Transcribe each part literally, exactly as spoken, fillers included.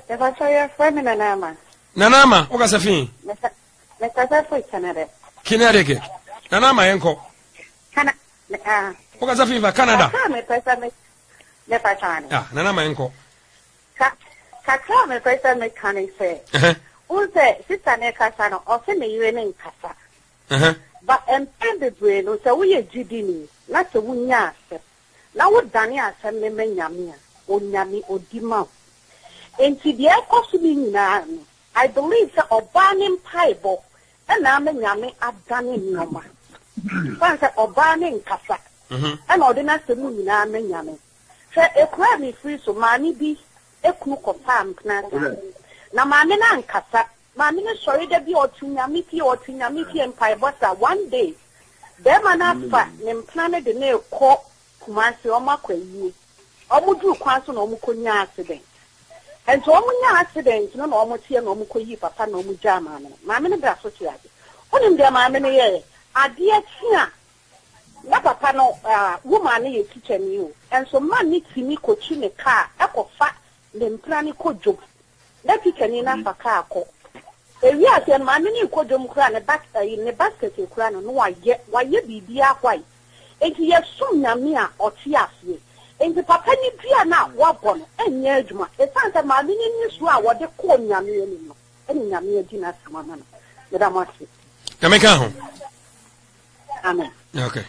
If I saw your friend in an ama. Nanama, what was a thing? Let us for Canada. Connecticut. Nanama Enko. Canada. What was a thing for Canada? Never time. Ah, Nanama Enko. Kakra me person me can say. Unse sister ne kasa no o se me yire ne nkasa. Uh-huh. But empend the brain no se wo ye gidi ni na se wo nya ase. Na wo dane asem me nyame a onyame odima. Enti de akoso bi nyina no I believe that oba ne mpaibo e na me nyame adane nyoma. Fan se oba ne nkasa. Mhm. E na ode na se mu nyina me nyame. Se ekura mi free so mani bi ekunu kofa ampna na maame na nkasa maame ne sori da bi otunyame ti otunyame ti empaibo sa one day dem na fa ne mpna ne de na ekọ kumase omakwayi omudu kwan so na omukonya accident and so omunya accident no na omutie na omukoyi papa na omugya maame maame ne bra so tiade onim de maame ne ye ade atia na papa no woman ne ye kitchen you and so man ni timi kochi ne car ekofa le mpna ne kojo na kitchen na fa car ko ewi ase maame ne kojo mu kra ne basket ne basket kra no no waye waye bibia kwai enti yesum nyame a oti afie enti papa ni bia na wabọ no enye adwuma esanse maame ni ni so a wode ko nyame ni no eni nyame adi na sama na no da masi Kameka ho. Amen. Okay.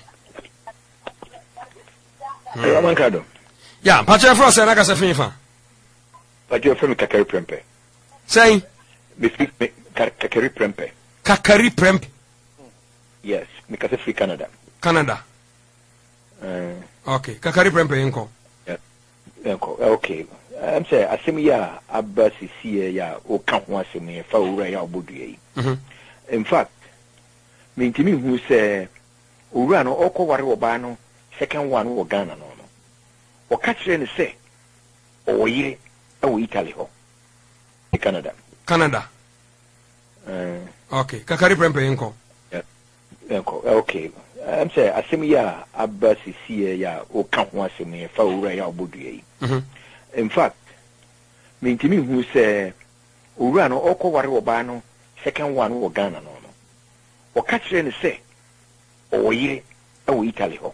Hey, I'm Kado. Yeah, Pacha Frost and Agasa Fifa. But you're from Kakari Prempe. Say, Kakari Prempe. Kakari Prempe. Yes, because free Canada. Canada. Uh, okay, Kakari Prempe Enko. Yeah, okay. I'm saying, I see me ya, Abbasi see ya, or count once in me, Faura ya Budu. In fact, mean to me who say, Urano, Oko Warobano, second one, or Ghana, no, no. Or catch any say, or ye, or Italy, ho. Canada. Canada. Uh, okay, Kakari Prempe Enko. Yeah, okay. I'm saying, I see me ya, Abbasi see ya, or count once in me, Faura ya Budu. In fact, mean to me who say, Urano, Oko Warobano, second one, or Ghana, no, no. Or catch any say, or ye, or Italy, ho.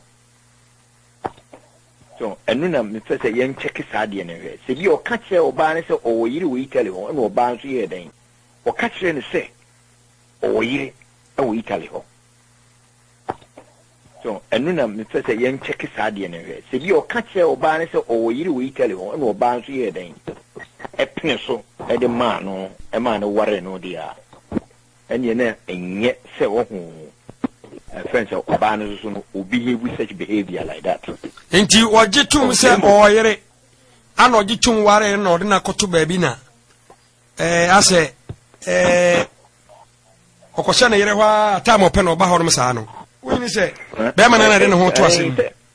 So, and then I'm first a young check sadi anyway. So, you catch or ban say, or ye, or Italy, ho, and or ban here then. Or catch any say, or ye, or Italy, ho. So, and then I'm first a young check sadi anyway. So, you catch or ban say, or ye, or Italy, ho, and or ban here then. A pencil, a man, no, a man, a warren, no, dear. And you know, and yet say, oh, friends of Obanos who behave with such behavior like that. Inti wajitum se oyere ano jitum ware no de na koto baby na eh ase eh okosha na yere hwa time ope no ba ho no sa no wini se be ma na de ne ho to ase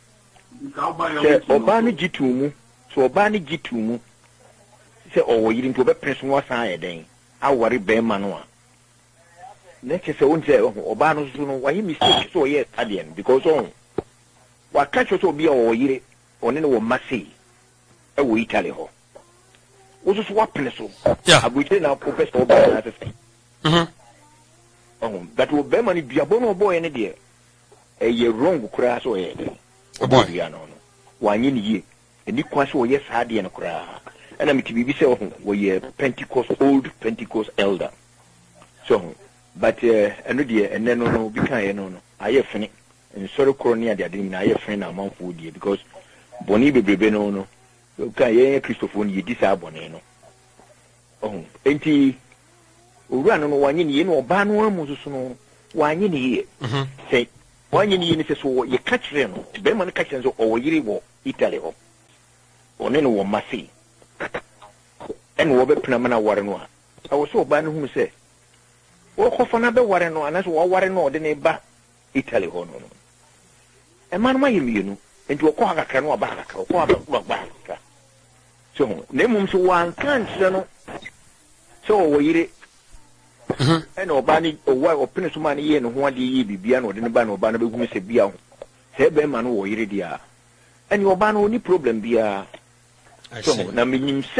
Obani jitumu so Obani jitumu se o yiri nto be press wo san ye den aware be ma no a next say won say oba no so no why mistake so yes adian because on wa catch so be o yire one ne wo masi e wo Italy ho wo so wa pele so abuite na professor oba na say mhm oh that wo be man duabo no boy ne de e ye wrong kura so ye de oboy ya no no wa nyi ni ye eni kwa so yes adian kura ana mi tibi bi say wo ye Pentecost old Pentecost elder so but uh eno de ene no no bi kan ye no no aye fene en sorry kronia de adin na aye fene na manfo die because boni bebrebe no no kan ye Christopher ni di sa boni no oh enti owura no no wanye ni ye no oba no amu so no wanye ni ye mhm say wanye ni ye ni so ye kachire no be man kachire so o yiri wo Italy ho one no wo masi en wo be pena mana ware no a awo so oba no hu say o ko fana be ware no anaso wo ware no de ne ba Italy ho no no e man ma yemi no enti wo ko akakra no ba akakra ko ba ba akakra so ne mum so wan kan se no so wo yire mhm e no ba ni o wa o pene so ma ni ye no ho ade yi bibia no de ne ba no ba no be hu se bia ho se be ma no wo yire dia eni oba no ni problem bia so na menyim